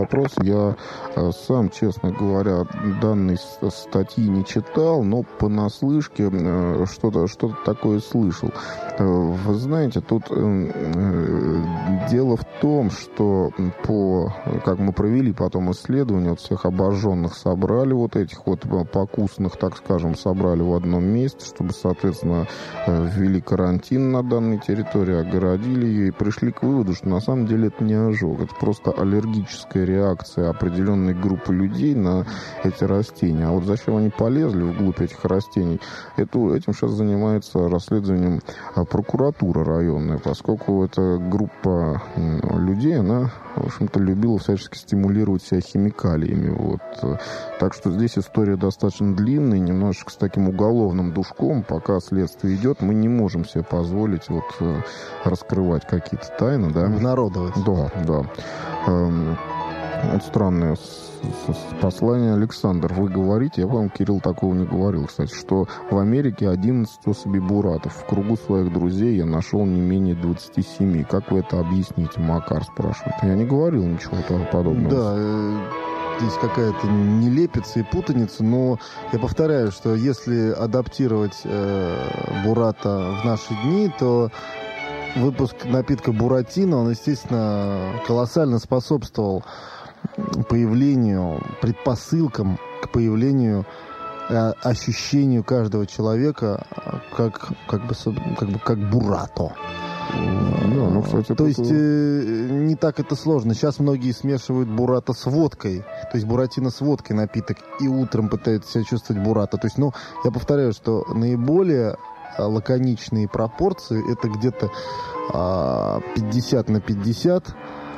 вопрос. Я сам, честно говоря, данной статьи не читал, но понаслышке что-то такое слышал. Вы знаете, тут дело в том, что как мы провели потом исследование, вот всех обожженных собрали, вот этих вот покусанных, так скажем, собрали в одном месте, чтобы, соответственно, ввели карантин на данной территории, огородили ее и пришли к выводу, что на самом деле это не ожог, это просто аллергическая реакция определенной группы людей на эти растения. А вот зачем они полезли вглубь этих растений, этим сейчас занимается расследованием прокуратура районная, поскольку эта группа людей, она, в общем-то, любила всячески стимулировать себя химикалиями. Вот. Так что здесь история достаточно длинная, немножечко с таким уголовным душком. Пока следствие идет, мы не можем себе позволить раскрывать какие-то тайны. Да? Народовать. Да. Вот странное послание. Александр, вы говорите, я вам, Кирилл, такого не говорил, кстати, что в Америке 11 особей буратов. В кругу своих друзей я нашел не менее 27. Как вы это объясните? Макар спрашивает. Я не говорил ничего подобного. Да, здесь какая-то нелепица и путаница, но я повторяю, что если адаптировать бурата в наши дни, то выпуск напитка буратино, он, естественно, колоссально способствовал появлению, предпосылкам к появлению, ощущению каждого человека как бурато. Да, кстати, то есть не так это сложно. Сейчас многие смешивают бурато с водкой, то есть буратино с водкой напиток, и утром пытаются себя чувствовать бурато. То есть, я повторяю, что наиболее лаконичные пропорции это где-то 50 на 50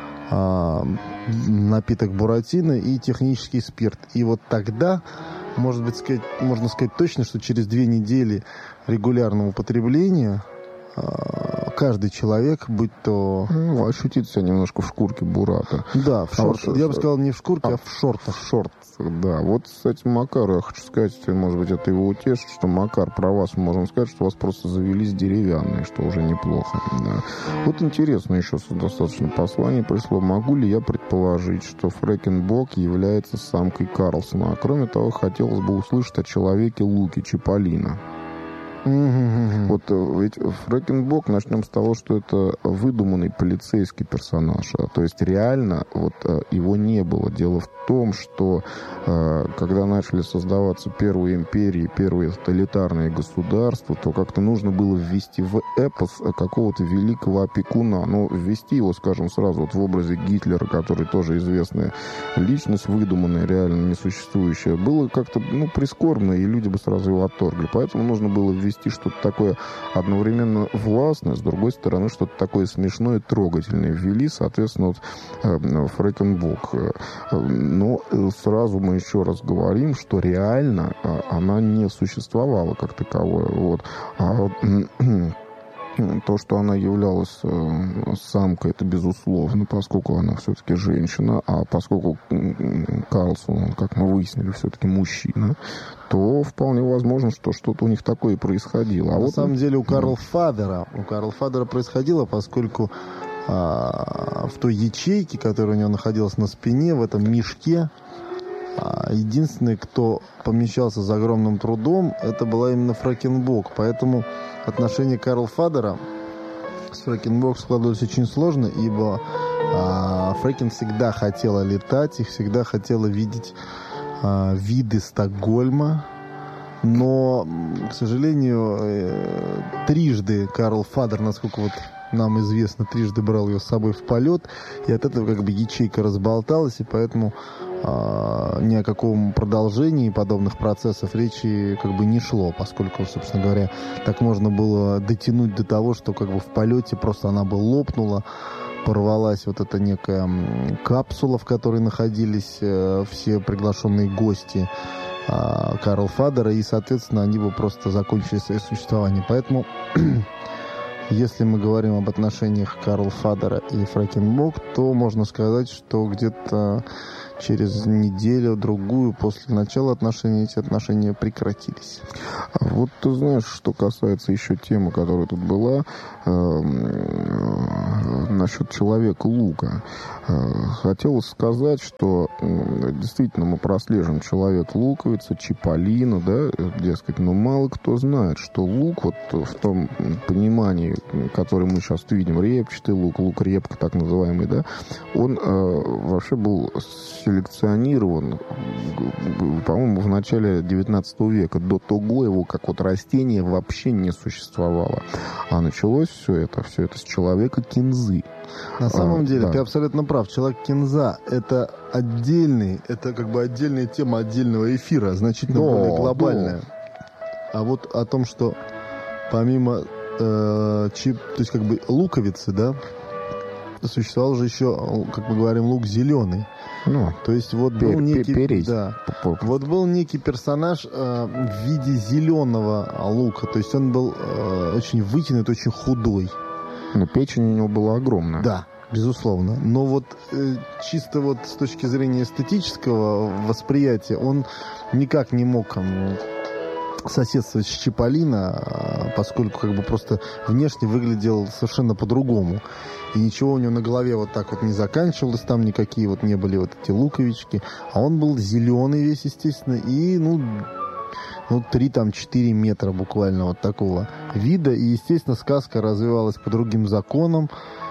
напиток буратино и технический спирт. И вот тогда, можно сказать точно, что через 2 недели регулярного употребления каждый человек, будь то... ощутит себя немножко в шкурке бурата. Да, в шортах. Я бы сказал, не в шкурке, а в шортах. В шортах, да. Вот, кстати, Макар, я хочу сказать, может быть, это его утешит, что, Макар, про вас мы можем сказать, что у вас просто завелись деревянные, что уже неплохо. Да. Вот интересно еще достаточно послание пришло. Могу ли я предположить, что Фрэкенбок является самкой Карлсона? А кроме того, хотелось бы услышать о человеке Луки Чиполлино. Вот ведь Фрэкенбок, начнем с того, что это выдуманный полицейский персонаж. То есть реально его не было. Дело в том, что когда начали создаваться первые империи, первые тоталитарные государства, то как-то нужно было ввести в эпос какого-то великого опекуна. Ввести его, скажем, сразу в образе Гитлера, который тоже известная личность, выдуманная, реально несуществующая, было как-то прискорбно, и люди бы сразу его отторгли. Поэтому нужно было ввести что-то такое одновременно властное, с другой стороны, что-то такое смешное, трогательное. Ввели, соответственно, Фрэкенбок. Но сразу мы еще раз говорим, что реально она не существовала как таковое. То, что она являлась самкой, это безусловно, поскольку она все-таки женщина, а поскольку Карлсон, как мы выяснили, все-таки мужчина, то вполне возможно, что что-то у них такое происходило. На самом деле у Карл Фадера происходило, поскольку в той ячейке, которая у него находилась на спине, в этом мешке, единственный, кто помещался за огромным трудом, это была именно Фрэкенбок. Поэтому отношения Карл Фадера с Фрэкенбок складывались очень сложно, ибо Фрэкен всегда хотела летать и всегда хотела видеть виды Стокгольма. Но, к сожалению, трижды Карл Фадер, насколько нам известно, трижды брал ее с собой в полет, и от этого ячейка разболталась, и поэтому ни о каком продолжении подобных процессов речи не шло, поскольку, собственно говоря, так можно было дотянуть до того, что в полете просто она бы лопнула, порвалась эта некая капсула, в которой находились все приглашенные гости Карл Фадера, и, соответственно, они бы просто закончили свое существование. Поэтому, если мы говорим об отношениях Карл Фадера и Фрэкенбок, то можно сказать, что где-то через неделю-другую после начала отношений эти отношения прекратились. Ты знаешь, что касается еще темы, которая тут была, насчет Человека-Лука. Хотелось сказать, что действительно мы прослеживаем Человек-луковица, Чиполлино, да, дескать, но мало кто знает, что лук, вот в том понимании, которое мы сейчас видим, репчатый лук, лук-репка так называемый, да, он вообще был селекционирован, по-моему, в начале 19 века. До того его как вот растение вообще не существовало. А началось все это с человека-кинзы. На самом деле, да. ты абсолютно прав. Человек-кинза — это как бы отдельная тема отдельного эфира, значительно более глобальная. А вот о том, что помимо то есть как бы луковицы, да, существовал же еще, как мы говорим, лук зеленый. То есть вот был некий, вот был некий персонаж в виде зеленого лука. То есть он был очень вытянут, очень худой. Но печень у него была огромная. Да, безусловно. Но вот чисто вот с точки зрения эстетического восприятия он никак не мог соседствовать с Чиполлино, поскольку как бы просто внешне выглядел совершенно по-другому. И ничего у него на голове вот так вот не заканчивалось, там никакие вот не были вот эти луковички. А он был зеленый весь, естественно, и, 3-4 метра буквально вот такого вида. И, естественно, сказка развивалась по другим законам.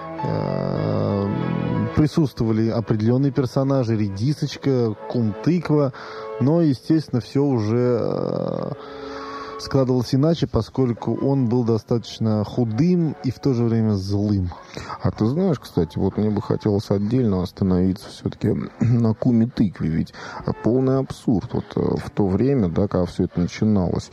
Присутствовали определенные персонажи, редисочка, кум-тыква. Но, естественно, все уже складывалось иначе, поскольку он был достаточно худым и в то же время злым. А ты знаешь, кстати, вот мне бы хотелось отдельно остановиться все-таки на куме-тыкве, ведь полный абсурд. Вот в то время, да, когда все это начиналось,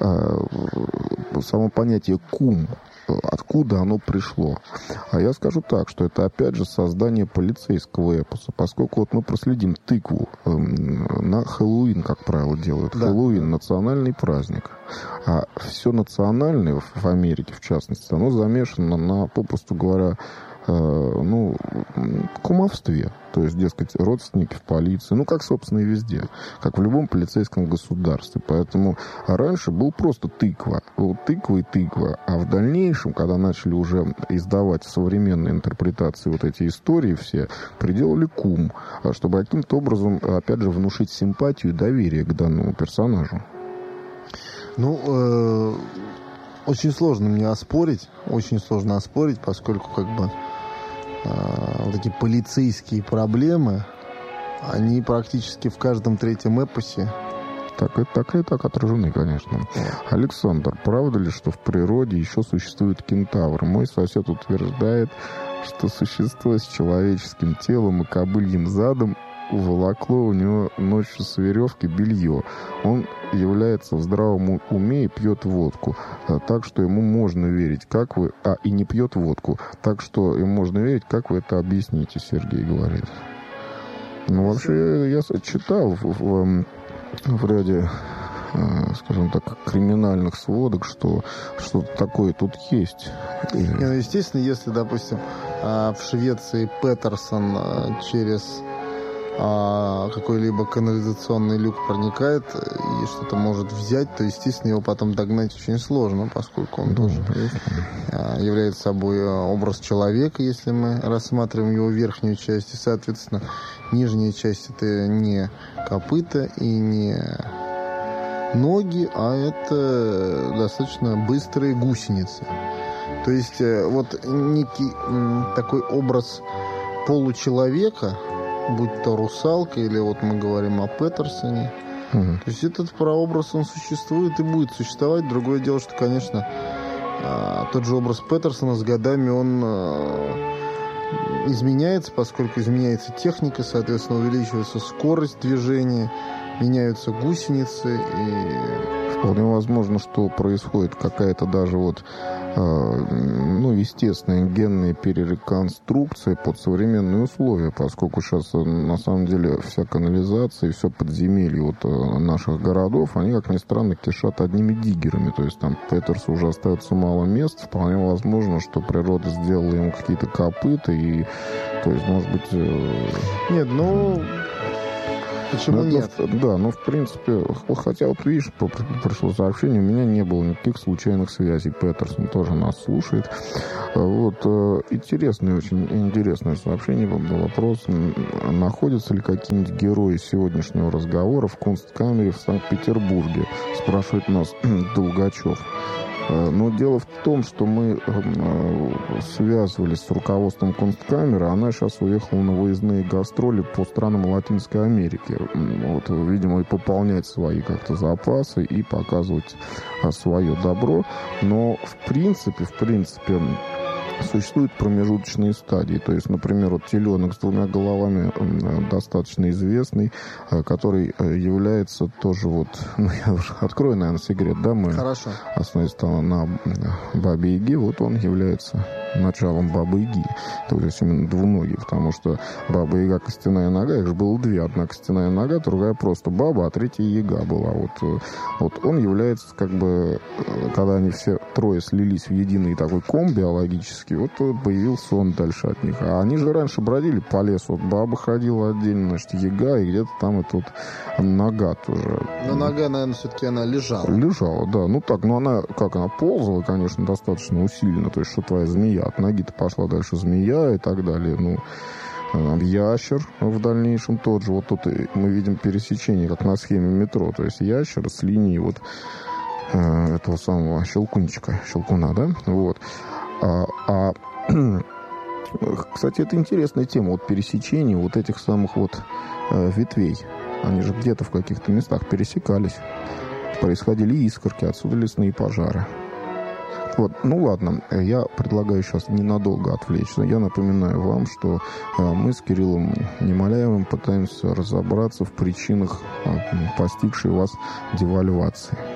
само понятие «кум», откуда оно пришло? А я скажу так, что это опять же создание полицейского эпоса, поскольку вот мы проследим тыкву на Хэллоуин, как правило, делают. Да. Хэллоуин — национальный праздник. А все национальное в Америке, в частности, оно замешано на, попросту говоря, кумовстве. То есть, дескать, родственники в полиции. Как, собственно, и везде. Как в любом полицейском государстве. Поэтому раньше был просто тыква. Был тыква и тыква. А в дальнейшем, когда начали уже издавать современные интерпретации вот эти истории все, приделали кум. Чтобы каким-то образом, опять же, внушить симпатию и доверие к данному персонажу. Очень сложно мне оспорить. Очень сложно оспорить, поскольку как бы вот эти полицейские проблемы, они практически в каждом третьем эпосе. Так и так отражены, конечно. Александр, правда ли, что в природе еще существует кентавр? Мой сосед утверждает, что существо с человеческим телом и кобыльим задом уволокло у него ночью с веревки белье. Он является в здравом уме и пьет водку. Так что ему можно верить, как вы... и не пьет водку. Так что ему можно верить, как вы это объясните, Сергей говорит. Вообще, я читал в ряде, скажем так, криминальных сводок, что что-то такое тут есть. Естественно, если, допустим, в Швеции Петерсон через какой-либо канализационный люк проникает и что-то может взять, то, естественно, его потом догнать очень сложно, поскольку он тоже является собой образ человека, если мы рассматриваем его верхнюю часть. И, соответственно, нижняя часть — это не копыта и не ноги, а это достаточно быстрые гусеницы. То есть вот некий такой образ получеловека, будь то русалка или вот мы говорим о Петерсоне. То есть этот прообраз, он существует и будет существовать. Другое дело, что, конечно, тот же образ Петерсона с годами он изменяется, поскольку изменяется техника, соответственно, увеличивается скорость движения, меняются гусеницы и... Вполне возможно, что происходит какая-то даже естественная генная перереконструкция под современные условия, поскольку сейчас на самом деле вся канализация и все подземелье наших городов, они, как ни странно, кишат одними диггерами. То есть там Петерсу уже остается мало мест. Вполне возможно, что природа сделала ему какие-то копыта и, то есть, может быть... Нет, Почему нет? Да, но в принципе, хотя вот видишь, пришло сообщение, у меня не было никаких случайных связей. Петерсон тоже нас слушает. Вот, интересное, очень интересное сообщение, вопрос, находятся ли какие-нибудь герои сегодняшнего разговора в Кунсткамере в Санкт-Петербурге, спрашивает нас Долгачев. Но дело в том, что мы связывались с руководством Кунсткамеры. Она сейчас уехала на выездные гастроли по странам Латинской Америки. Вот, видимо, и пополнять свои как-то запасы и показывать свое добро. Но в принципе, существуют промежуточные стадии. То есть, например, вот «Теленок с двумя головами» достаточно известный, который является тоже вот... Ну, я уже открою, наверное, секрет, да? Мы Хорошо. основываясь на Бабе Яге, вот он является началом Бабы Яги. То есть именно двуногий, потому что Баба Яга, костяная нога, их же было две. Одна костяная нога, другая просто баба, а третья Яга была. Вот он является как бы, когда они все трое слились в единый такой ком биологический, вот появился он дальше от них. А они же раньше бродили по лесу. Вот баба ходила отдельно, значит, Яга, и где-то там и тут нога тоже. Но нога, наверное, все-таки она лежала. Лежала, да. Ну так, но она ползала, конечно, достаточно усиленно. То есть, что твоя змея. От ноги-то пошла дальше змея и так далее. Ну, ящер в дальнейшем тот же. Вот тут мы видим пересечение, как на схеме метро. То есть, ящер с линией вот этого самого щелкуна, да? Вот. Кстати, это интересная тема, вот пересечение вот этих самых вот ветвей. Они же где-то в каких-то местах пересекались. Происходили искорки, отсюда лесные пожары. Вот, ну ладно, я предлагаю сейчас ненадолго отвлечься. Я напоминаю вам, что мы с Кириллом Немоляевым пытаемся разобраться в причинах постигшей вас девальвации.